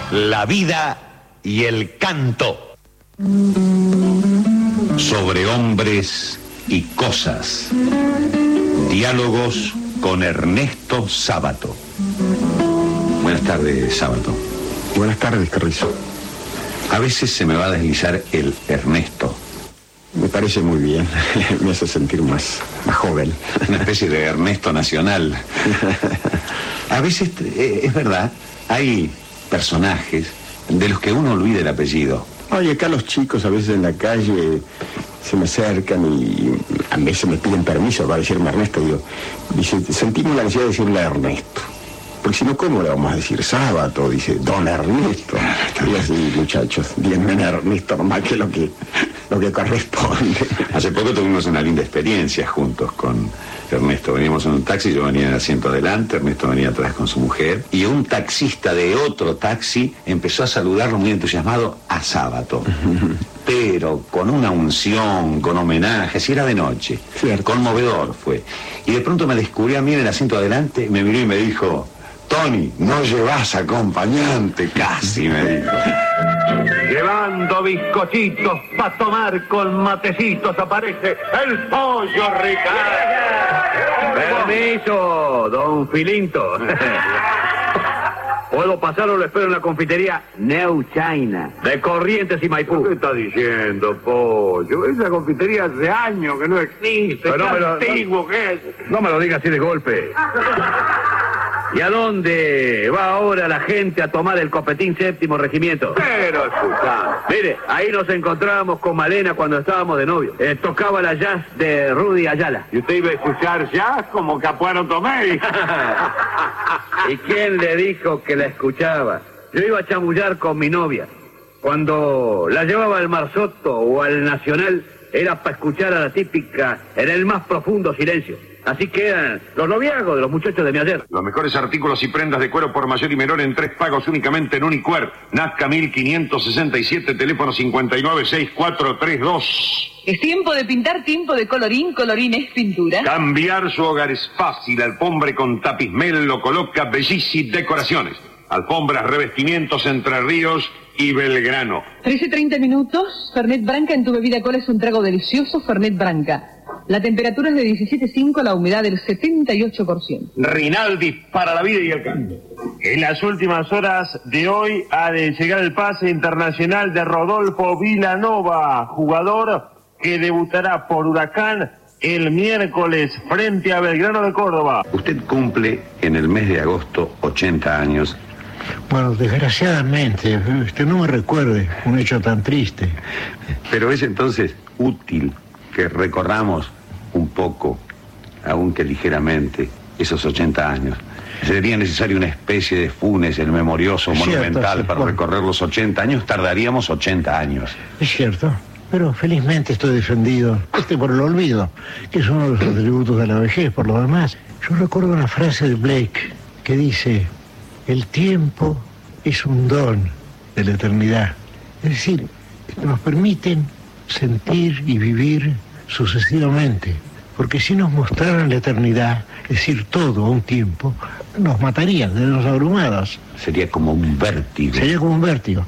La vida y el canto. Sobre hombres y cosas. Diálogos con Ernesto Sábato. Buenas tardes, Sábato. Buenas tardes, Carrizo. A veces se me va a deslizar el Ernesto. Me parece muy bien. Me hace sentir más joven. Una especie de Ernesto nacional. A veces, es verdad, hay personajes de los que uno olvida el apellido. Oye, acá los chicos a veces en la calle se me acercan y a veces me piden permiso para decirme Ernesto. Dice, sentimos la necesidad de decirle a Ernesto. Porque si no, ¿cómo le vamos a decir Sábato? Dice, don Ernesto. Y así, muchachos, díganme Ernesto nomás que lo que corresponde. Hace poco tuvimos una linda experiencia juntos con Ernesto. Veníamos en un taxi, yo venía en el asiento adelante, Ernesto venía atrás con su mujer, y un taxista de otro taxi empezó a saludarlo muy entusiasmado a Sábato. Pero con una unción, con homenaje, si era de noche. Cierto. Conmovedor fue. Y de pronto me descubrió a mí en el asiento adelante, me miró y me dijo, Tony, no llevas acompañante, casi me dijo. Llevando bizcochitos para tomar con matecitos aparece el pollo Ricardo. Permiso, don Filinto. ¿Puedo pasar o lo espero en la confitería New China, de Corrientes y Maipú? ¿Qué está diciendo, pollo? Esa confitería hace años que no existe. Pero ¿Qué antiguo que es? No me lo diga así de golpe. ¿Y a dónde va ahora la gente a tomar el copetín séptimo regimiento? Pero escuchá. Mire, ahí nos encontrábamos con Malena cuando estábamos de novio. Tocaba la jazz de Rudy Ayala. ¿Y usted iba a escuchar jazz como Capuano Tomei? ¿Y quién le dijo que la escuchaba? Yo iba a chamullar con mi novia. Cuando la llevaba al Marzotto o al Nacional, era para escuchar a la típica en el más profundo silencio. Así quedan los noviazgos de los muchachos de mi ayer. Los mejores artículos y prendas de cuero por mayor y menor en 3 pagos únicamente en Unicuer. Nazca 1567, teléfono 596432. Es tiempo de pintar, tiempo de colorín, colorín es pintura. Cambiar su hogar es fácil. Alfombre con tapismel lo coloca Bellici Decoraciones. Alfombras, revestimientos Entre Ríos y Belgrano. 13:30 minutos. Fernet Branca en tu bebida cola es un trago delicioso. Fernet Branca. La temperatura es de 17,5, la humedad del 78%. Rinaldi para la vida y el campo. En las últimas horas de hoy ha de llegar el pase internacional de Rodolfo Vilanova, jugador que debutará por Huracán el miércoles frente a Belgrano de Córdoba. Usted cumple en el mes de agosto 80 años. Bueno, desgraciadamente, no me recuerde un hecho tan triste. Pero es entonces útil que recorramos un poco, aunque ligeramente, esos 80 años. Sería necesaria una especie de Funes, el memorioso monumental, sí, para recorrer los 80 años. Tardaríamos 80 años. Es cierto, pero felizmente estoy defendido, por el olvido, que es uno de los atributos de la vejez. Por lo demás, yo recuerdo una frase de Blake que dice, el tiempo es un don de la eternidad. Es decir, nos permiten sentir y vivir sucesivamente, porque si nos mostraran la eternidad, es decir, todo a un tiempo, nos matarían, seríamos abrumados. Sería como un vértigo. Sería como un vértigo.